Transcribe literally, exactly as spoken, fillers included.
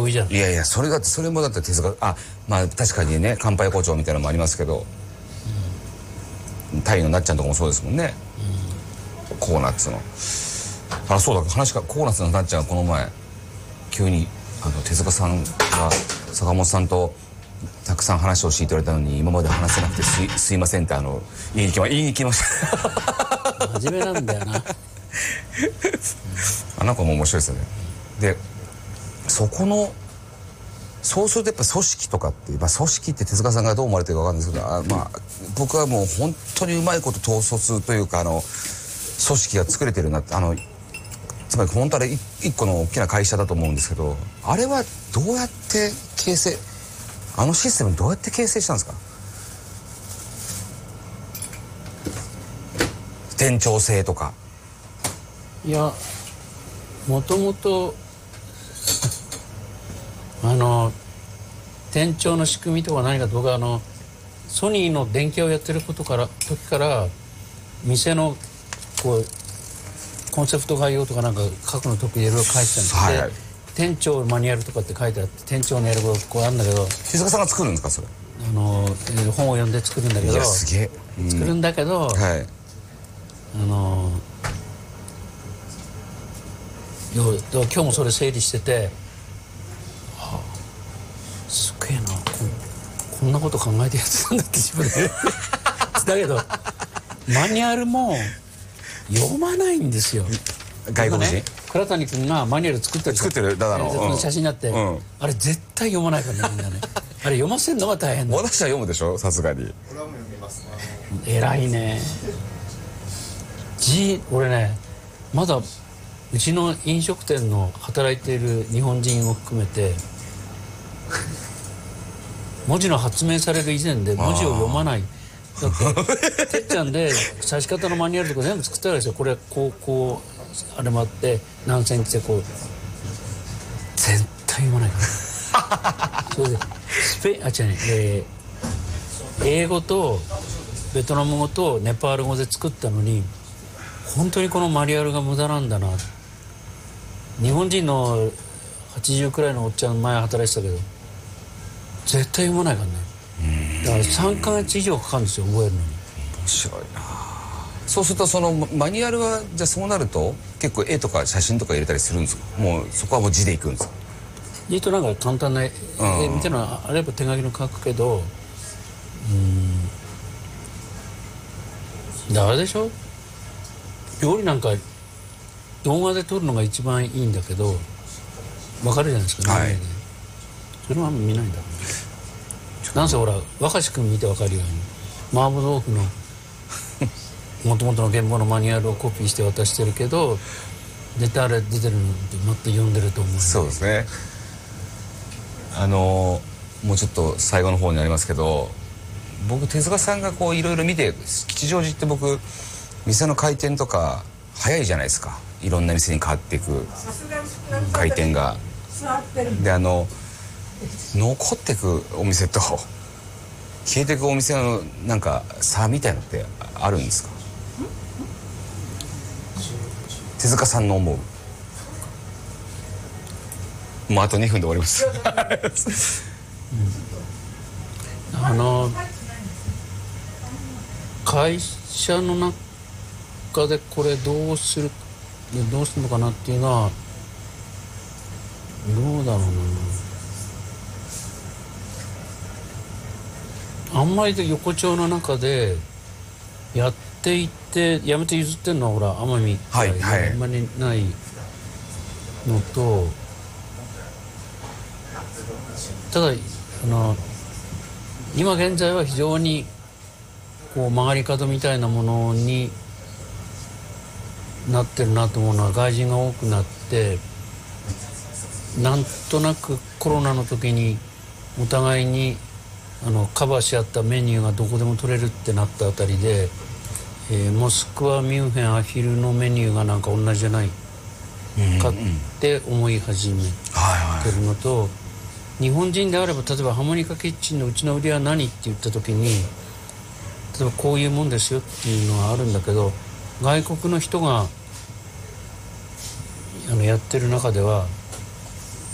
多いじゃん。 いやいや、それだってそれもだって手塚、あ、まあ確かにね、乾杯校長みたいなのもありますけど、うん、タイのなっちゃんとかもそうですもんね、うん、ココナッツの。あ、そうだ、話がココナッツのなっちゃんがこの前急にあの手塚さんが坂本さんとたくさん話をしていただいたのに今まで話せなくて す, いすいませんってあの言いに来ま言いに来ました真面目なんだよなあの子も面白いですよね。でそこのそうするとやっぱ組織とかって、まあ、組織って手塚さんがどう思われてるか分かるんですけど、あ、まあ、僕はもう本当にうまいこと統率というかあの組織が作れてるなって、あのつまり本当は一個の大きな会社だと思うんですけど、あれはどうやって形成、あのシステムどうやって形成したんですか？店長制とか。 いや、もともとあの店長の仕組みとか何か、僕はあのソニーの電気屋をやってることから時から店のこうコンセプト概要とかなんか書くの得意でいろいろ書いてたんですけど、はいはい、店長マニュアルとかって書いてあって店長のやることこうあるんだけど、 手塚さんが作るんですかそれ？ あの本を読んで作るんだけど、 いやすげえ、 うん、作るんだけど、はい、あの今日もそれ整理してて、はあ、すげえな こ, こんなこと考えてやってたんだって自分でだけどマニュアルも読まないんですよ外国人、ね、 倉谷君がマニュアル作ったり作ってるだからの、 うん、写真になって、うん、あれ絶対読まないからねみんなねあれ読ませるのが大変だ。 私は読むでしょさすがに。 俺はもう読みますね。 偉いね。G、俺ねまだうちの飲食店の働いている日本人を含めて文字の発明される以前で文字を読まない。だっててっちゃんで指し方のマニュアルとか全部作ってあるんですよ。これこうこうあれもあって何センチでこう絶対読まないからそれでスペあ違うね、えー、英語とベトナム語とネパール語で作ったのに本当にこのマニュアルが無駄なんだな。日本人のはちじゅうくらいのおっちゃん前働いてたけど絶対読まないからね。だからさんかげつ以上かかるんですよ覚えるのに。 面白いな。そうするとそのマニュアルはじゃあそうなると結構絵とか写真とか入れたりするんですか？もうそこはもう字でいくんですか？ 字となんか簡単な絵みたいなのあれば手書きの書くけど、うん、あれでしょ、料理なんか動画で撮るのが一番いいんだけど分かるじゃないですか、ね、はい、それは見ないんだろうね。なんせほら若志君見て分かるように麻婆豆腐のもともとの原本のマニュアルをコピーして渡してるけど絶対あれ出てるのってまた読んでると思う、ね、 そうですね。あのもうちょっと最後の方になりますけど、僕手塚さんがこういろいろ見て吉祥寺って僕店の開店とか早いじゃないですか。いろんな店に変わっていく開店がで、あの残っていくお店と消えていくお店のなんか差みたいなのってあるんですか？手塚さんの思う。もうあとにふんで終わりますうん、あの会社の中でこれどうするどうするのかなっていうのはどうだろうな。あんまり横丁の中でやっていってやめて譲ってるのはほら奄美があんまりないのと、はいはい、ただあの今現在は非常にこう曲がり角みたいなものになってるなと思うのは外人が多くなってなんとなくコロナの時にお互いにあのカバーし合ったメニューがどこでも取れるってなったあたりで、えー、モスクワ、ミュンヘン、アヒルのメニューがなんか同じじゃないかって思い始めてるのと、うんうんはいはい、日本人であれば例えばハーモニカキッチンのうちの売りは何って言った時に例えばこういうもんですよっていうのはあるんだけど外国の人があのやってる中では